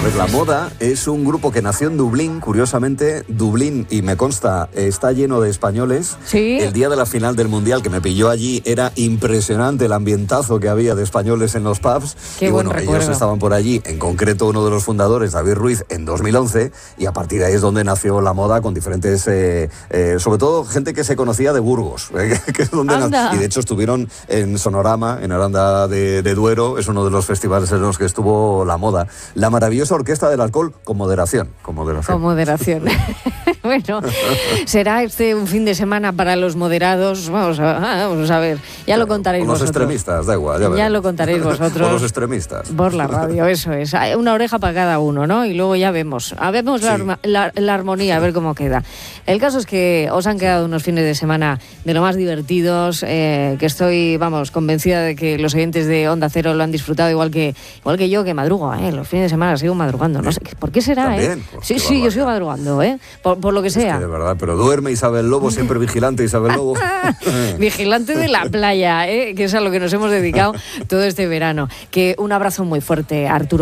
ver, La Moda es un grupo que nació en Dublín, curiosamente. Dublín, y me consta, está lleno de españoles. ¿Sí? El día de la final del Mundial, que me pilló allí, era impresionante el ambientazo que había de españoles en los pubs. Qué y buen bueno, recuerdo. ellos estaban por allí, en concreto uno de los fundadores, David Ruiz, en 2011, y a partir de ahí es donde nació La Moda, con diferentes, sobre todo gente que se conocía de Burgos, que es donde y de hecho estuvieron en Sonorama, en Aranda de Duero. Es uno de los festivales en los que estuvo La Moda. La maravillosa Orquesta del Alcohol, con moderación. Con moderación. Bueno, será un fin de semana para los moderados. Vamos a ver, ya lo contaréis vosotros. Los extremistas, da igual. Ya lo contaréis vosotros. Por los extremistas. Por la radio, eso es. Una oreja para cada uno, ¿no? Y luego ya vemos. Vemos sí. la armonía, a ver cómo queda. El caso es que os han quedado unos fines de semana de lo más divertidos, que estoy, convencida de que los oyentes de Onda Cero lo han disfrutado igual que yo, que madrugo, los fines de semana sigo madrugando. No sé, ¿por qué será, ¿También? Sí, yo sigo madrugando, por lo que sea. Es que de verdad, pero duerme Isabel Lobo, siempre vigilante Isabel Lobo. Vigilante de la playa, que es a lo que nos hemos dedicado todo este verano. Que un abrazo muy fuerte, Arturo.